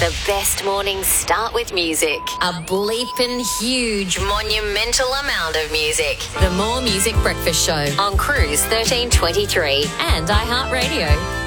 The best mornings start with music. A bleeping huge, monumental amount of music. The More Music Breakfast Show on Cruise 1323 and iHeartRadio.